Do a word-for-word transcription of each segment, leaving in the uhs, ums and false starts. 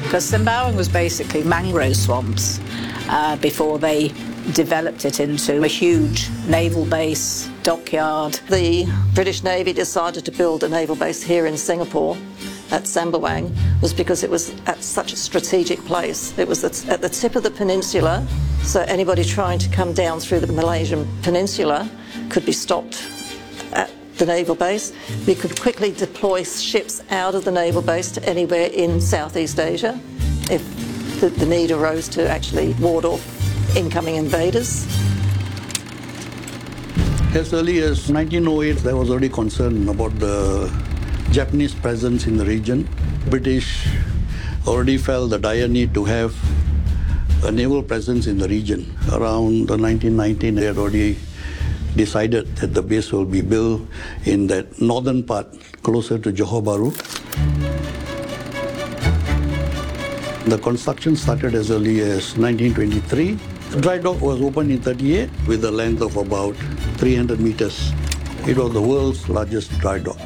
because Sembawang was basically mangrove swamps uh, before they developed it into a huge naval base, dockyard. The British Navy decided to build a naval base here in Singapore at Sembawang was because it was at such a strategic place. It was at the tip of the peninsula, so anybody trying to come down through the Malaysian peninsula could be stopped at the naval base. We could quickly deploy ships out of the naval base to anywhere in Southeast Asia if the, the need arose to actually ward off incoming invaders. As early as nineteen oh eight, there was already concern about the Japanese presence in the region. British already felt the dire need to have a naval presence in the region. Around nineteen nineteen, they had already decided that the base will be built in that northern part, closer to Johor Bahru. The construction started as early as nineteen twenty-three. The dry dock was opened in thirty-eight with a length of about three hundred meters. It was the world's largest dry dock.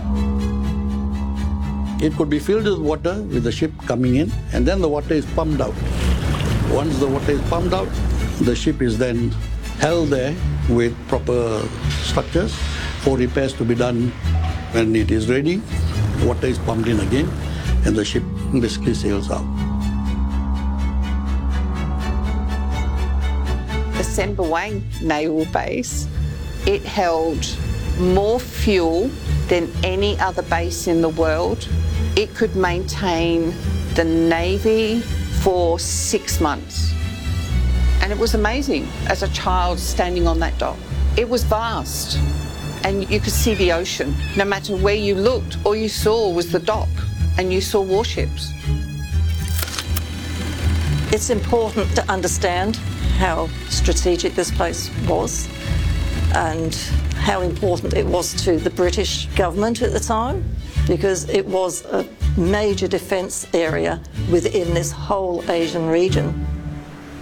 It could be filled with water with the ship coming in, and then the water is pumped out. Once the water is pumped out, the ship is then held there with proper structures for repairs to be done. When it is ready, water is pumped in again, and the ship basically sails out. The Sembawang Naval Base, it held more fuel than any other base in the world. It could maintain the Navy for six months. And it was amazing as a child standing on that dock. It was vast and you could see the ocean. No matter where you looked, all you saw was the dock and you saw warships. It's important to understand how strategic this place was and how important it was to the British government at the time, because it was a major defence area within this whole Asian region.